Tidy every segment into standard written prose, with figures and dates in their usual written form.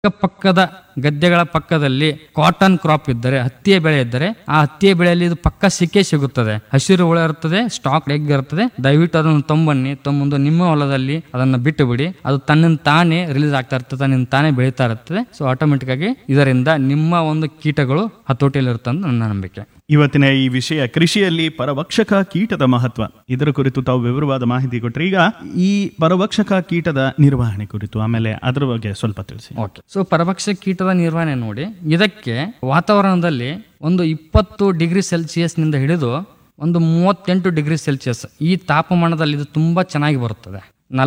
ಪಕ್ಕದ ಗದ್ದೆಗಳ ಪಕ್ಕದಲ್ಲಿ cotton crop ಇದ್ದರೆ, ಹತ್ತಿಯ ಬೆಳೆ ಇದ್ದರೆ, ಆ ಹತ್ತಿಯ ಬೆಳೆಯಲ್ಲಿ ಇದು ಪಕ್ಕ ಸಿಗುತ್ತದೆ. ಹಸಿರು ಹುಳ ಇರುತ್ತದೆ, ಸ್ಟಾಕ್ ಎಗ್ ಇರುತ್ತದೆ. ದಯವಿಟ್ಟು ಅದನ್ನು ತೊಂಬಂದು ನಿಮ್ಮ ಹೊಲದಲ್ಲಿ ಅದನ್ನು ಬಿಟ್ಟು ಬಿಡಿ. ಅದು ತನ್ನಿಂದ ತಾನೇ ರಿಲೀಸ್ ಆಗ್ತಾ ಇರ್ತದೆ, ತನ್ನಿಂದ ತಾನೇ ಬೆಳೀತಾ ಇರ್ತದೆ. ಸೊ ಆಟೋಮೆಟಿಕ್ ಆಗಿ ಇದರಿಂದ ನಿಮ್ಮ ಒಂದು ಕೀಟಗಳು ಹತೋಟಿಯಲ್ಲಿ ಇರುತ್ತೆ ಅಂತ ನನ್ನ ನಂಬಿಕೆ. ಇವತ್ತಿನ ಈ ವಿಷಯ ಕೃಷಿಯಲ್ಲಿ ಪರಭಕ್ಷಕ ಕೀಟದ ಮಹತ್ವ, ಇದರ ಕುರಿತು ತಾವು ವಿವರವಾದ ಮಾಹಿತಿ ಕೊಟ್ಟರೆ. ಈಗ ಈ ಪರಭಕ್ಷಕ ಕೀಟದ ನಿರ್ವಹಣೆ ಕುರಿತು ಆಮೇಲೆ ಅದರ ಬಗ್ಗೆ ಸ್ವಲ್ಪ ತಿಳಿಸಿ. ಓಕೆ. ಸೊ ಪರಭಕ್ಷಕ ಕೀಟದ ನಿರ್ವಹಣೆ ನೋಡಿ, ಇದಕ್ಕೆ ವಾತಾವರಣದಲ್ಲಿ ಒಂದು 20 ಡಿಗ್ರಿ ಸೆಲ್ಸಿಯಸ್ನಿಂದ ಹಿಡಿದು ಒಂದು 38 ಡಿಗ್ರಿ ಸೆಲ್ಸಿಯಸ್ ಈ ತಾಪಮಾನದಲ್ಲಿ ಇದು ತುಂಬಾ ಚೆನ್ನಾಗಿ ಬರುತ್ತದೆ.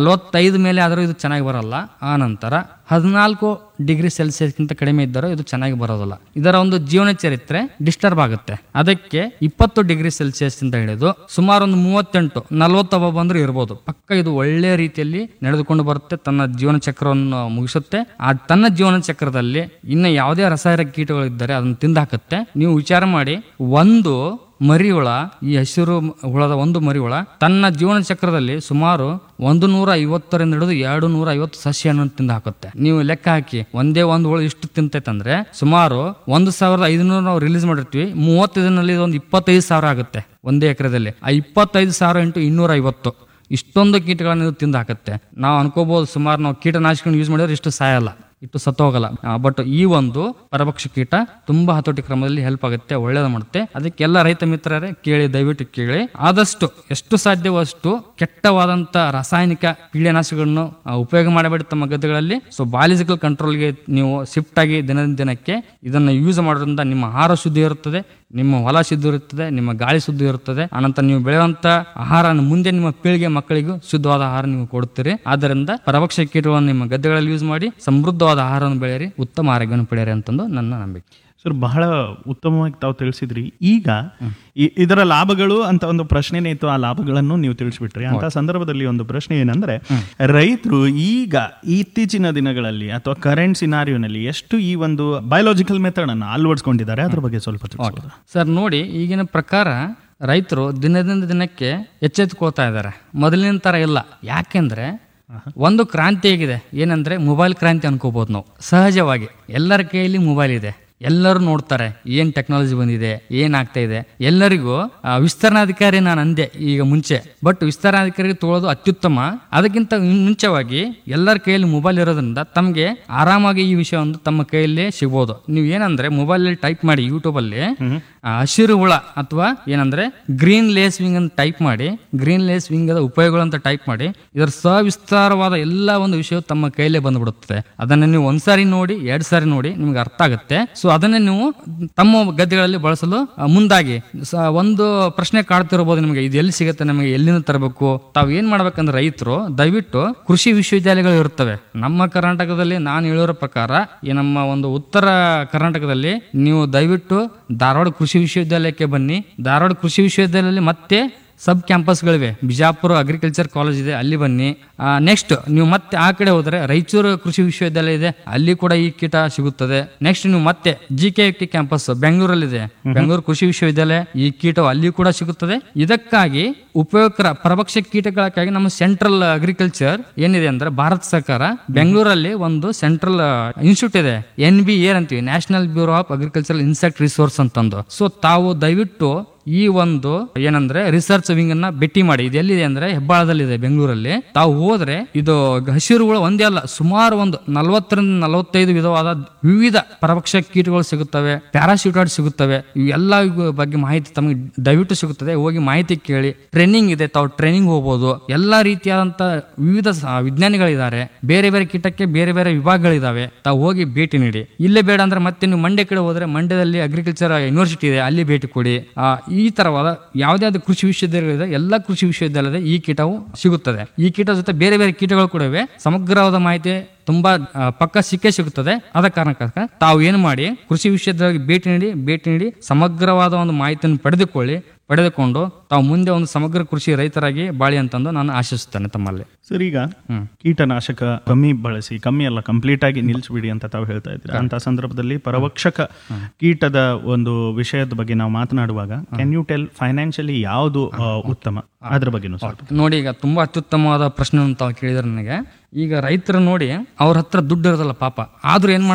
45 ಮೇಲೆ ಆದರೂ ಇದು ಚೆನ್ನಾಗಿ ಬರಲ್ಲ. ಆ ನಂತರ 14 ಡಿಗ್ರಿ ಸೆಲ್ಸಿಯಸ್ಗಿಂತ ಕಡಿಮೆ ಇದ್ದರೂ ಇದು ಚೆನ್ನಾಗಿ ಬರೋದಿಲ್ಲ. ಇದರ ಒಂದು ಜೀವನ ಚರಿತ್ರೆ ಡಿಸ್ಟರ್ಬ್ ಆಗುತ್ತೆ. ಅದಕ್ಕೆ 20 ಡಿಗ್ರಿ ಸೆಲ್ಸಿಯಸ್ ಇಂದ ಹಿಡಿದು ಸುಮಾರು ಒಂದು 38-40 ಬಂದರೂ ಇರ್ಬೋದು. ಪಕ್ಕ ಇದು ಒಳ್ಳೆ ರೀತಿಯಲ್ಲಿ ನಡೆದುಕೊಂಡು ಬರುತ್ತೆ, ತನ್ನ ಜೀವನ ಚಕ್ರವನ್ನು ಮುಗಿಸುತ್ತೆ. ಆ ತನ್ನ ಜೀವನ ಚಕ್ರದಲ್ಲಿ ಇನ್ನು ಯಾವುದೇ ರಾಸಾಯನಿಕ ಕೀಟಗಳಿದ್ದರೆ ಅದನ್ನು ತಿಂದಾಕತ್ತೆ. ನೀವು ವಿಚಾರ ಮಾಡಿ, ಒಂದು ಮರಿ ಹುಳ, ಈ ಹಸಿರು ಹುಳದ ಒಂದು ಮರಿ ಹುಳ ತನ್ನ ಜೀವನ ಚಕ್ರದಲ್ಲಿ ಸುಮಾರು 150ರಿಂದ ಹಿಡಿದು 250 ಸಸ್ಯವನ್ನು ತಿಂದು ಹಾಕುತ್ತೆ. ನೀವು ಲೆಕ್ಕ ಹಾಕಿ, ಒಂದೇ ಒಂದು ಹುಳು ಇಷ್ಟು ತಿಂತೈತಂದ್ರೆ ಸುಮಾರು 1500 ನಾವು ರಿಲೀಸ್ ಮಾಡಿರ್ತೀವಿ. 30 ದಿನದಲ್ಲಿ ಒಂದು 25,000 ಆಗುತ್ತೆ ಒಂದೇ ಎಕರೆದಲ್ಲಿ. ಆ 25,000 × 250 ಇಷ್ಟೊಂದು ಕೀಟಗಳನ್ನು ತಿಂದು ಹಾಕುತ್ತೆ. ನಾವು ಅನ್ಕೋಬಹುದು ಸುಮಾರು ನಾವು ಕೀಟನಾಶಕಗಳನ್ನು ಯೂಸ್ ಮಾಡಿದ್ರೆ ಇಷ್ಟು ಸಾಯಲ್ಲ, ಇಟ್ಟು ಸತ್ತೋಗಲ್ಲ. ಬಟ್ ಈ ಒಂದು ಪರಭಕ್ಷ ಕೀಟ ತುಂಬಾ ಹತೋಟಿ ಕ್ರಮದಲ್ಲಿ ಹೆಲ್ಪ್ ಆಗುತ್ತೆ, ಒಳ್ಳೇದು ಮಾಡುತ್ತೆ. ಅದಕ್ಕೆಲ್ಲ ರೈತ ಮಿತ್ರರೇ ಕೇಳಿ, ದಯವಿಟ್ಟು ಕೇಳಿ. ಆದಷ್ಟು ಎಷ್ಟು ಸಾಧ್ಯವೋ ಅಷ್ಟು ಕೆಟ್ಟವಾದಂತ ರಾಸಾಯನಿಕ ಕೀಟನಾಶಕಗಳನ್ನು ಉಪಯೋಗ ಮಾಡಬೇಡಿ ತಮ್ಮ ಗದ್ದೆಗಳಲ್ಲಿ. ಸೊ ಬಾಯೋಲಾಜಿಕಲ್ ಕಂಟ್ರೋಲ್ಗೆ ನೀವು ಶಿಫ್ಟ್ ಆಗಿ ದಿನಕ್ಕೆ ಇದನ್ನು ಯೂಸ್ ಮಾಡೋದ್ರಿಂದ ನಿಮ್ಮ ಆಹಾರ ಶುದ್ಧಿ ಇರುತ್ತದೆ, ನಿಮ್ಮ ಹೊಲ ಶುದ್ಧಿ ಇರುತ್ತದೆ, ನಿಮ್ಮ ಗಾಳಿ ಶುದ್ಧಿ ಇರುತ್ತದೆ. ಅನಂತರ ನೀವು ಬೆಳೆಯುವಂತ ಆಹಾರ ಮುಂದೆ ನಿಮ್ಮ ಪೀಳಿಗೆ ಮಕ್ಕಳಿಗೂ ಶುದ್ಧವಾದ ಆಹಾರ ನೀವು ಕೊಡುತ್ತೀರಿ. ಆದ್ದರಿಂದ ಪರಭಕ್ಷ ಕೀಟಗಳನ್ನು ನಿಮ್ಮ ಗದ್ದೆಗಳಲ್ಲಿ ಯೂಸ್ ಮಾಡಿ ಸಮೃದ್ಧವಾದ ಆಹಾರವನ್ನು ಬೆಳೆಯಿರಿ, ಉತ್ತಮ ಆರೋಗ್ಯವನ್ನು ಪಡೆಯಿರಿ ಅಂತಂದು ನನ್ನ ನಂಬಿಕೆ. ಸರ್, ಬಹಳ ಉತ್ತಮವಾಗಿ ತಾವು ತಿಳಿಸಿದ್ರಿ. ಈಗ ಇದರ ಲಾಭಗಳು ಅಂತ ಒಂದು ಪ್ರಶ್ನೆನೇ ಇತ್ತು, ಆ ಲಾಭಗಳನ್ನು ನೀವು ತಿಳಿಸ್ಬಿಟ್ರಿ. ಅಂತ ಸಂದರ್ಭದಲ್ಲಿ ಒಂದು ಪ್ರಶ್ನೆ ಏನಂದ್ರೆ, ರೈತರು ಈಗ ಇತ್ತೀಚಿನ ದಿನಗಳಲ್ಲಿ ಅಥವಾ ಕರೆಂಟ್ ಸಿನಾರಿಯೋನಲ್ಲಿ ಎಷ್ಟು ಈ ಒಂದು ಬಯೋಲಾಜಿಕಲ್ ಮೆಥಡ್ ಅನ್ನು ಅಳವಡಿಸಿಕೊಂಡಿದ್ದಾರೆ, ಅದ್ರ ಬಗ್ಗೆ ಸ್ವಲ್ಪ ತಿಳಿಸ್ಬೋದಾ? ಸರ್ ನೋಡಿ, ಈಗಿನ ಪ್ರಕಾರ ರೈತರು ದಿನದಿಂದ ದಿನಕ್ಕೆ ಎಚ್ಚೆತ್ತುಕೊಳ್ತಾ ಇದ್ದಾರೆ, ಮೊದಲಿನ ತರ ಇಲ್ಲ. ಯಾಕೆಂದ್ರೆ ಒಂದು ಕ್ರಾಂತಿ ಆಗಿದೆ, ಏನಂದ್ರೆ ಮೊಬೈಲ್ ಕ್ರಾಂತಿ ಅನ್ಕೋಬಹುದು ನಾವು. ಸಹಜವಾಗಿ ಎಲ್ಲರ ಕೈಯಲ್ಲಿ ಮೊಬೈಲ್ ಇದೆ, ಎಲ್ಲರೂ ನೋಡ್ತಾರೆ ಏನ್ ಟೆಕ್ನಾಲಜಿ ಬಂದಿದೆ, ಏನಾಗ್ತಾ ಇದೆ. ಎಲ್ಲರಿಗೂ ವಿಸ್ತರಣಾಧಿಕಾರಿ ನಾನು ಅಂದೆ ಈಗ ಮುಂಚೆ, ಬಟ್ ವಿಸ್ತರಣಾಧಿಕಾರಿ ತಗೊಳ್ಳೋದು ಅತ್ಯುತ್ತಮ. ಅದಕ್ಕಿಂತ ಮುಂಚೆವಾಗಿ ಎಲ್ಲರ ಕೈಯಲ್ಲಿ ಮೊಬೈಲ್ ಇರೋದ್ರಿಂದ ತಮಗೆ ಆರಾಮಾಗಿ ಈ ವಿಷಯ ಒಂದು ತಮ್ಮ ಕೈಯಲ್ಲೇ ಸಿಗ್ಬೋದು. ನೀವು ಏನಂದ್ರೆ ಮೊಬೈಲ್ ಟೈಪ್ ಮಾಡಿ, ಯೂಟ್ಯೂಬ್ ಅಲ್ಲಿ ಹಸಿರು ಹುಳ ಅಥವಾ ಏನಂದ್ರೆ ಗ್ರೀನ್ ಲೇಸ್ ವಿಂಗ್ ಅಂತ ಟೈಪ್ ಮಾಡಿ, ಗ್ರೀನ್ ಲೇಸ್ ವಿಂಗ್ ಅದ ಉಪಯೋಗಗಳು ಅಂತ ಟೈಪ್ ಮಾಡಿ, ಇದರ ಸವಿಸ್ತಾರವಾದ ಎಲ್ಲ ಒಂದು ವಿಷಯ ತಮ್ಮ ಕೈಯಲ್ಲೇ ಬಂದ್ಬಿಡುತ್ತದೆ. ಅದನ್ನ ನೀವು ಒಂದ್ಸಾರಿ ನೋಡಿ, 2 ಸಾರಿ ನೋಡಿ, ನಿಮ್ಗೆ ಅರ್ಥ ಆಗುತ್ತೆ. ಸೊ ಅದನ್ನೇ ನೀವು ತಮ್ಮ ಗದ್ದೆಗಳಲ್ಲಿ ಬಳಸಲು ಮುಂದಾಗಿ. ಒಂದು ಪ್ರಶ್ನೆ ಕಾಡ್ತಿರಬಹುದು ನಿಮಗೆ, ಇದು ಎಲ್ಲಿ ಸಿಗುತ್ತೆ, ನಮಗೆ ಎಲ್ಲಿಂದ ತರಬೇಕು? ತಾವು ಏನ್ ಮಾಡ್ಬೇಕಂದ್ರೆ ರೈತರು ದಯವಿಟ್ಟು ಕೃಷಿ ವಿಶ್ವವಿದ್ಯಾಲಯಗಳು ಇರ್ತವೆ ನಮ್ಮ ಕರ್ನಾಟಕದಲ್ಲಿ. ನಾನು ಹೇಳಿರೋ ಪ್ರಕಾರ ಈ ನಮ್ಮ ಒಂದು ಉತ್ತರ ಕರ್ನಾಟಕದಲ್ಲಿ ನೀವು ದಯವಿಟ್ಟು ಧಾರವಾಡ ಕೃಷಿ ವಿಶ್ವವಿದ್ಯಾಲಯಕ್ಕೆ ಬನ್ನಿ. ಧಾರವಾಡ ಕೃಷಿ ವಿಶ್ವವಿದ್ಯಾಲಯದಲ್ಲಿ ಮತ್ತೆ ಸಬ್ ಕ್ಯಾಂಪಸ್ಗಳಿವೆ. ಬಿಜಾಪುರ ಅಗ್ರಿಕಲ್ಚರ್ ಕಾಲೇಜ್ ಇದೆ, ಅಲ್ಲಿ ಬನ್ನಿ. ನೆಕ್ಸ್ಟ್ ನೀವು ಮತ್ತೆ ಆ ಕಡೆ ಹೋದ್ರೆ ರಾಯಚೂರು ಕೃಷಿ ವಿಶ್ವವಿದ್ಯಾಲಯ ಇದೆ, ಅಲ್ಲಿ ಕೂಡ ಈ ಕೀಟ ಸಿಗುತ್ತದೆ. ನೆಕ್ಸ್ಟ್ ನೀವು ಮತ್ತೆ GKIT ಕ್ಯಾಂಪಸ್ ಬೆಂಗಳೂರಲ್ಲಿದೆ, ಬೆಂಗಳೂರು ಕೃಷಿ ವಿಶ್ವವಿದ್ಯಾಲಯ, ಈ ಕೀಟವು ಅಲ್ಲಿ ಕೂಡ ಸಿಗುತ್ತದೆ. ಇದಕ್ಕಾಗಿ ಉಪಯೋಗಕರ ಪರಭಕ್ಷ ಕೀಟಗಳಕ್ಕಾಗಿ ನಮ್ಮ ಸೆಂಟ್ರಲ್ ಅಗ್ರಿಕಲ್ಚರ್ ಏನಿದೆ ಅಂದ್ರೆ ಭಾರತ ಸರ್ಕಾರ ಬೆಂಗಳೂರಲ್ಲಿ ಒಂದು ಸೆಂಟ್ರಲ್ ಇನ್ಸ್ಟಿಟ್ಯೂಟ್ ಇದೆ, NBA ಅಂತೀವಿ, national bureau of agriculture insect resource ಅಂತಂದು. ಸೊ ತಾವು ದಯವಿಟ್ಟು ಈ ಒಂದು ಏನಂದ್ರೆ ರಿಸರ್ಚ್ ವಿಂಗ್ ಅನ್ನ ಭೇಟಿ ಮಾಡಿ. ಇದು ಎಲ್ಲಿದೆ ಅಂದ್ರೆ ಹೆಬ್ಬಾಳದಲ್ಲಿದೆ, ಬೆಂಗಳೂರಲ್ಲಿ. ತಾವು ಹೋದ್ರೆ ಇದು ಹಸಿರುಗಳು ಒಂದೇ ಅಲ್ಲ, ಸುಮಾರು ಒಂದು 40ರಿಂದ 45 ವಿಧವಾದ ವಿವಿಧ ಪರಭಕ್ಷ ಕೀಟಗಳು ಸಿಗುತ್ತವೆ, ಪ್ಯಾರಾಶೂಟಾಯ್ಡ್ ಸಿಗುತ್ತವೆ. ಇವೆಲ್ಲ ಬಗ್ಗೆ ಮಾಹಿತಿ ತಮಗೆ ದಯವಿಟ್ಟು ಸಿಗುತ್ತದೆ. ಹೋಗಿ ಮಾಹಿತಿ ಕೇಳಿ. ಟ್ರೈನಿಂಗ್ ಇದೆ, ತಾವು ಟ್ರೈನಿಂಗ್ ಹೋಗ್ಬೋದು. ಎಲ್ಲಾ ರೀತಿಯಾದಂತ ವಿವಿಧ ವಿಜ್ಞಾನಿಗಳಿದ್ದಾರೆ, ಬೇರೆ ಬೇರೆ ಕೀಟಕ್ಕೆ ಬೇರೆ ಬೇರೆ ವಿಭಾಗಗಳಿದಾವೆ. ತಾವು ಹೋಗಿ ಭೇಟಿ ನೀಡಿ. ಇಲ್ಲೇ ಬೇಡ ಅಂದ್ರೆ ಮತ್ತೆ ನೀವು ಮಂಡ್ಯ ಕಡೆ ಹೋದ್ರೆ ಮಂಡ್ಯದಲ್ಲಿ ಅಗ್ರಿಕಲ್ಚರ್ ಯೂನಿವರ್ಸಿಟಿ ಇದೆ, ಅಲ್ಲಿ ಭೇಟಿ ಕೊಡಿ. ಈ ತರವಾದ ಯಾವುದೇ ಕೃಷಿ ವಿಶ್ವವಿದ್ಯಾಲಯಗಳಿದೆ, ಎಲ್ಲ ಕೃಷಿ ವಿಶ್ವವಿದ್ಯಾಲಯದ ಈ ಕೀಟವು ಸಿಗುತ್ತದೆ. ಈ ಕೀಟ ಜೊತೆ ಬೇರೆ ಬೇರೆ ಕೀಟಗಳು ಕೂಡ ಇವೆ. ಸಮಗ್ರವಾದ ಮಾಹಿತಿ ತುಂಬಾ ಪಕ್ಕ ಸಿಗುತ್ತದೆ. ಆದ ಕಾರಣಕ್ಕಾಗಿ ತಾವು ಏನು ಮಾಡಿ, ಕೃಷಿ ವಿಶ್ವವಿದ್ಯಾಲಯಕ್ಕೆ ಭೇಟಿ ನೀಡಿ ಸಮಗ್ರವಾದ ಒಂದು ಮಾಹಿತಿಯನ್ನು ಪಡೆದುಕೊಂಡು ತಾವು ಮುಂದೆ ಒಂದು ಸಮಗ್ರ ಕೃಷಿ ರೈತರಾಗಿ ಬಾಳಿ ಅಂತಂದು ನಾನು ಆಶಿಸುತ್ತೇನೆ ತಮ್ಮಲ್ಲಿ. ಸರ್, ಈಗ ಕೀಟನಾಶಕ ಕಮ್ಮಿ ಬಳಸಿ, ಕಮ್ಮಿ ಅಲ್ಲ ಕಂಪ್ಲೀಟ್ ಆಗಿ ನಿಲ್ಲಿಸ್ಬಿಡಿ ಅಂತ ತಾವು ಹೇಳ್ತಾ ಇದ್ದೀರಾ. ಅಂತ ಸಂದರ್ಭದಲ್ಲಿ ಪರಭಕ್ಷಕ ಕೀಟದ ಒಂದು ವಿಷಯದ ಬಗ್ಗೆ ನಾವು ಮಾತನಾಡುವಾಗ ಕ್ಯಾನ್ ಯು ಟೆಲ್ ಫೈನಾನ್ಷಿಯಲಿ ಯಾವುದು ಉತ್ತಮ, ಅದ್ರ ಬಗ್ಗೆ ನೋಡಿ. ಈಗ ತುಂಬಾ ಅತ್ಯುತ್ತಮವಾದ ಪ್ರಶ್ನೆ ತಾವು ಕೇಳಿದ್ರೆ ನನಗೆ ಈಗ ರೈತರು ನೋಡಿ ಅವ್ರ ಹತ್ರ ದುಡ್ಡು ಇರೋದಲ್ಲ ಪಾಪ, ಆದ್ರೂ ಏನ್